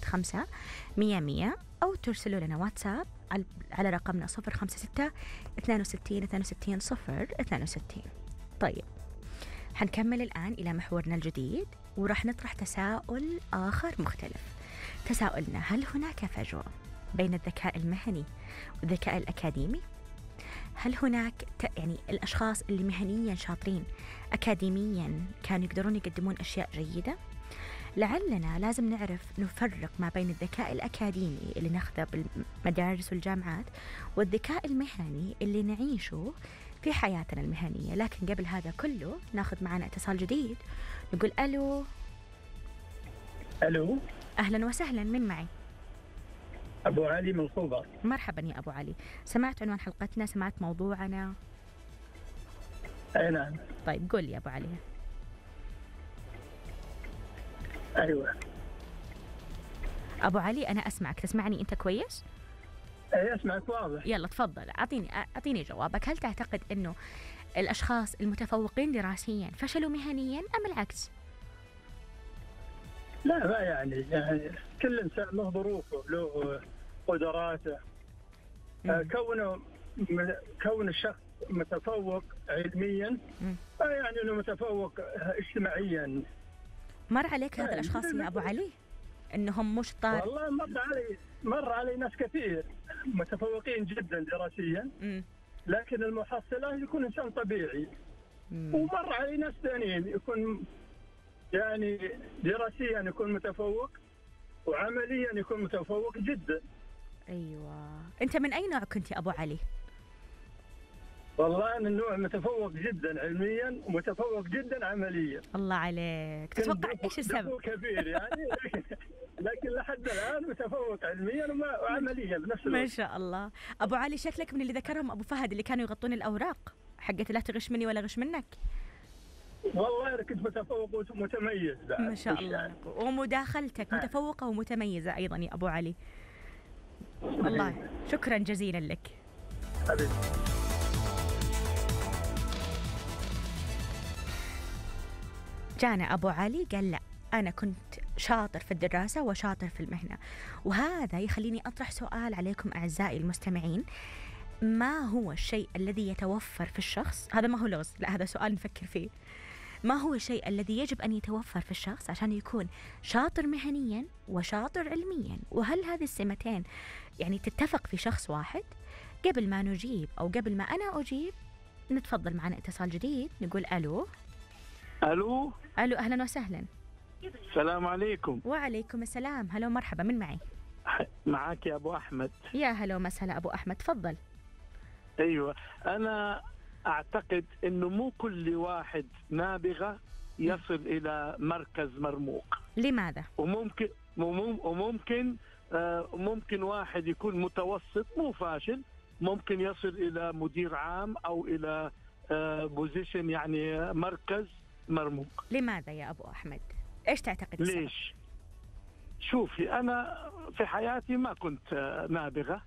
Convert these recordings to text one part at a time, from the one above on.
05 100 أو ترسلوا لنا واتساب على رقمنا 056 62 62 062. طيب، حنكمل الآن إلى محورنا الجديد وراح نطرح تساؤل آخر مختلف. تساؤلنا: هل هناك فجوة بين الذكاء المهني والذكاء الأكاديمي؟ هل هناك يعني الأشخاص اللي مهنيا شاطرين أكاديميا كانوا يقدرون يقدمون أشياء جيدة؟ لعلنا لازم نعرف نفرق ما بين الذكاء الأكاديمي اللي ناخذه بالمدارس والجامعات والذكاء المهني اللي نعيشه في حياتنا المهنية. لكن قبل هذا كله ناخذ معنا اتصال جديد. نقول ألو. ألو، أهلا وسهلا، من معي؟ أبو علي من الخوبر. مرحبا يا أبو علي، سمعت عنوان حلقتنا؟ سمعت موضوعنا؟ أي نعم. طيب قول لي يا أبو علي. أيوة أبو علي أنا أسمعك، تسمعني أنت كويس؟ أي أسمعك واضح. يلا تفضل، أعطيني جوابك. هل تعتقد أنه الأشخاص المتفوقين دراسيا فشلوا مهنيا أم العكس؟ لا، ما يعني كل إنسان له ظروفه، له قدراته. كون الشخص متفوق علميا لا يعني أنه متفوق اجتماعيا. مر عليك هذا الأشخاص يا أبو علي أنهم مش طار؟ والله مر علي ناس كثير متفوقين جدا دراسيا، لكن المحصلة يكون إنسان طبيعي. ومر علي ناس ثانيين يكون يعني دراسيا يكون متفوق وعمليا يكون متفوق جدا. أيوة، أنت من أي نوع كنت يا أبو علي؟ والله أنا النوع متفوق جدا علميا ومتفوق جدا عمليا. الله عليك، تتوقع إيش السبب؟ كبير يعني لكن لحد الآن متفوق علميا وعمليا بنفس الوقت. ما شاء الله. أبو علي شكلك من اللي ذكرهم أبو فهد اللي كانوا يغطون الأوراق حقت لا تغش مني ولا غش منك. والله أنا كنت متفوق ومتميز بعد. ما شاء الله يعني. ومداخلتك متفوقة ومتميزة أيضا يا أبو علي. والله شكرا جزيلا لك حبيبي. جانا أبو علي قال لا، أنا كنت شاطر في الدراسة وشاطر في المهنة. وهذا يخليني أطرح سؤال عليكم أعزائي المستمعين: ما هو الشيء الذي يتوفر في الشخص؟ هذا ما هو لغز، لا هذا سؤال نفكر فيه. ما هو الشيء الذي يجب أن يتوفر في الشخص عشان يكون شاطر مهنيا وشاطر علميا؟ وهل هذه السمتين يعني تتفق في شخص واحد؟ قبل ما نجيب أو قبل ما أنا أجيب نتفضل معنا اتصال جديد. نقول ألو. ألو، أهلا وسهلا. السلام عليكم. وعليكم السلام، هلا ومرحبا، من معي؟ معك يا أبو أحمد. يا هلا ومسهلا أبو أحمد، تفضل. أيوة، أنا أعتقد أنه مو كل واحد نابغة يصل إلى مركز مرموق. لماذا؟ وممكن واحد يكون متوسط مو فاشل، ممكن يصل إلى مدير عام أو إلى بوزيشن يعني مركز مرموق. لماذا يا أبو أحمد؟ إيش تعتقد السبب؟ ليش؟ شوفي، أنا في حياتي ما كنت نابغة.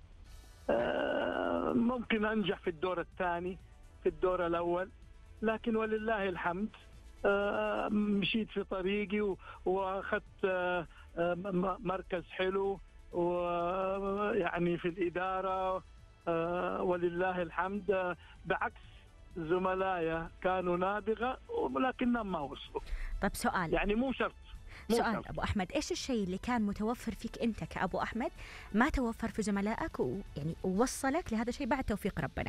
ممكن أنجح في الدور الثاني، في الدور الأول، لكن ولله الحمد مشيت في طريقي وأخذت مركز حلو ويعني في الإدارة ولله الحمد، بعكس زملائي كانوا نابغة ولكنهم ما وصلوا. طيب سؤال، يعني مو شرط. سؤال أبو أحمد، إيش الشيء اللي كان متوفر فيك أنت كأبو أحمد ما توفر في زملائك ويعني ووصلك لهذا الشيء بعد توفيق ربنا؟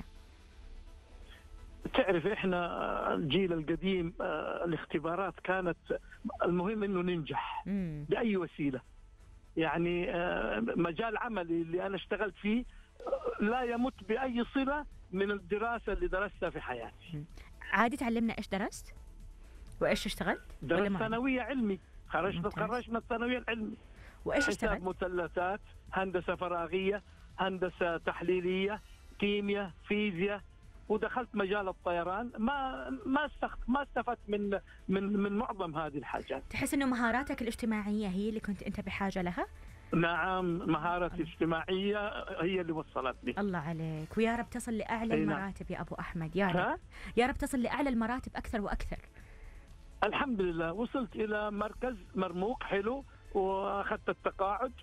تعرف إحنا الجيل القديم الاختبارات كانت المهم إنه ننجح بأي وسيلة. يعني مجال عملي اللي أنا اشتغلت فيه لا يمت بأي صلة من الدراسة اللي درستها في حياتي. عادي تعلمنا إيش درست وإيش اشتغلت؟ درست ثانوية علمي، خرجنا الثانوية العلمي. وإيش اشتغلت؟ مثلثات، هندسة فراغية، هندسة تحليلية، كيمياء، فيزياء، ودخلت مجال الطيران. ما استفدت من معظم هذه الحاجات. تحس إنه مهاراتك الاجتماعية هي اللي كنت أنت بحاجة لها؟ نعم، مهارتي الاجتماعية هي اللي وصلتني. الله عليك، ويا رب تصل لأعلى المراتب يا أبو أحمد، يا رب. يا رب تصل لأعلى المراتب أكثر وأكثر. الحمد لله، وصلت إلى مركز مرموق حلو وأخذت التقاعد